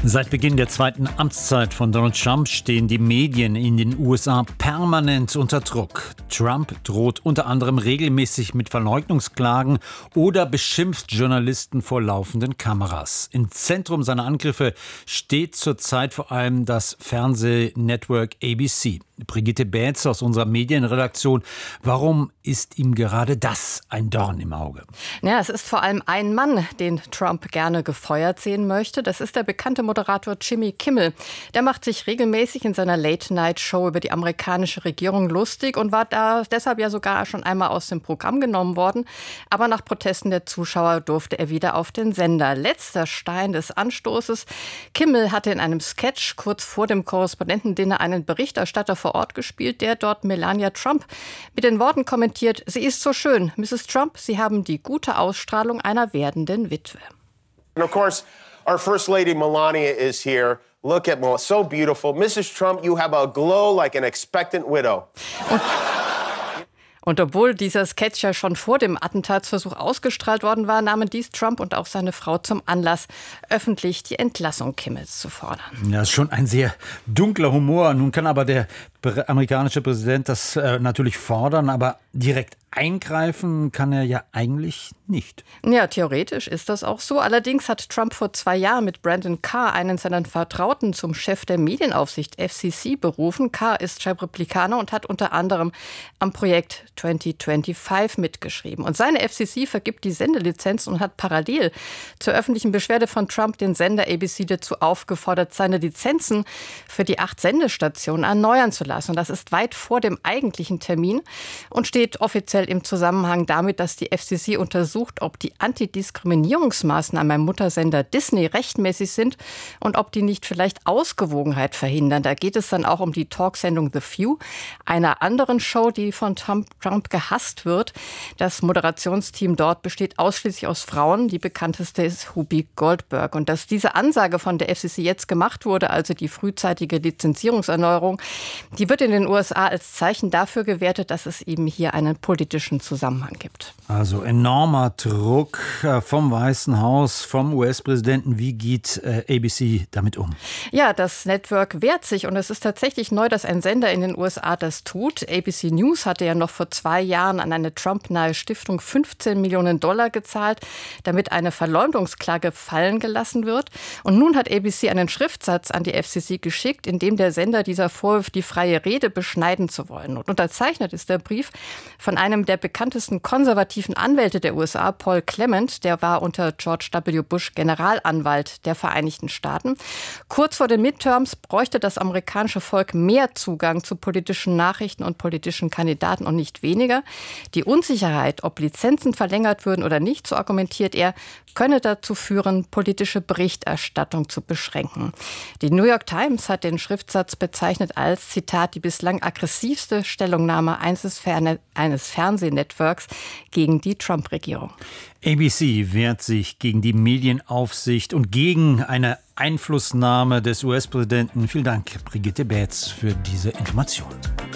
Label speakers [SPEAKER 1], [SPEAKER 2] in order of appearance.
[SPEAKER 1] Seit Beginn der zweiten Amtszeit von Donald Trump stehen die Medien in den USA permanent unter Druck. Trump droht unter anderem regelmäßig mit Verleugnungsklagen oder beschimpft Journalisten vor laufenden Kameras. Im Zentrum seiner Angriffe steht zurzeit vor allem das Fernsehnetwork ABC. Brigitte Bätz aus unserer Medienredaktion. Warum ist ihm gerade das ein Dorn im Auge?
[SPEAKER 2] Ja, es ist vor allem ein Mann, den Trump gerne gefeuert sehen möchte. Das ist der bekannte Moderator Jimmy Kimmel. Der macht sich regelmäßig in seiner Late-Night-Show über die amerikanische Regierung lustig und war da deshalb ja sogar schon einmal aus dem Programm genommen worden. Aber nach Protesten der Zuschauer durfte er wieder auf den Sender. Letzter Stein des Anstoßes. Kimmel hatte in einem Sketch kurz vor dem Korrespondentendinner einen Berichterstatter vor Ort gespielt, der dort Melania Trump mit den Worten kommentiert: Sie ist so schön, Mrs. Trump, Sie haben die gute Ausstrahlung einer werdenden Witwe.
[SPEAKER 3] And of course, our First Lady Melania is here. Look at Melania, so beautiful. Mrs. Trump, you have a glow like an expectant widow.
[SPEAKER 2] Und obwohl dieser Sketch ja schon vor dem Attentatsversuch ausgestrahlt worden war, nahmen dies Trump und auch seine Frau zum Anlass, öffentlich die Entlassung Kimmels zu fordern.
[SPEAKER 1] Ja, ist schon ein sehr dunkler Humor. Nun kann aber der amerikanische Präsident das natürlich fordern, aber direkt eingreifen kann er ja eigentlich nicht.
[SPEAKER 2] Ja, theoretisch ist das auch so. Allerdings hat Trump vor 2 Jahren mit Brandon Carr einen seiner Vertrauten zum Chef der Medienaufsicht FCC berufen. Carr ist Republikaner und hat unter anderem am Projekt 2025 mitgeschrieben. Und seine FCC vergibt die Sendelizenzen und hat parallel zur öffentlichen Beschwerde von Trump den Sender ABC dazu aufgefordert, seine Lizenzen für die 8 Sendestationen erneuern zu lassen. Und das ist weit vor dem eigentlichen Termin und steht offiziell im Zusammenhang damit, dass die FCC untersucht, ob die Antidiskriminierungsmaßnahmen beim Muttersender Disney rechtmäßig sind und ob die nicht vielleicht Ausgewogenheit verhindern. Da geht es dann auch um die Talksendung The View, einer anderen Show, die von Trump gehasst wird. Das Moderationsteam dort besteht ausschließlich aus Frauen. Die bekannteste ist Whoopi Goldberg. Und dass diese Ansage von der FCC jetzt gemacht wurde, also die frühzeitige Lizenzierungserneuerung, die wird in den USA als Zeichen dafür gewertet, dass es eben hier einen politischen Zusammenhang gibt.
[SPEAKER 1] Also enormer Druck vom Weißen Haus, vom US-Präsidenten. Wie geht ABC damit um?
[SPEAKER 2] Ja, das Network wehrt sich und es ist tatsächlich neu, dass ein Sender in den USA das tut. ABC News hatte ja noch vor 2 Jahren an eine Trump-nahe Stiftung $15 Millionen gezahlt, damit eine Verleumdungsklage fallen gelassen wird. Und nun hat ABC einen Schriftsatz an die FCC geschickt, in dem der Sender dieser vorwirft, die freie Rede beschneiden zu wollen. Und unterzeichnet ist der Brief von einem der bekanntesten konservativen Anwälte der USA, Paul Clement. Der war unter George W. Bush Generalanwalt der Vereinigten Staaten. Kurz vor den Midterms bräuchte das amerikanische Volk mehr Zugang zu politischen Nachrichten und politischen Kandidaten und nicht weniger. Die Unsicherheit, ob Lizenzen verlängert würden oder nicht, so argumentiert er, könne dazu führen, politische Berichterstattung zu beschränken. Die New York Times hat den Schriftsatz bezeichnet als, Zitat, die bislang aggressivste Stellungnahme eines Fernsehnetworks gegen die Trump-Regierung.
[SPEAKER 1] ABC wehrt sich gegen die Medienaufsicht und gegen eine Einflussnahme des US-Präsidenten. Vielen Dank, Brigitte Bätz, für diese Information.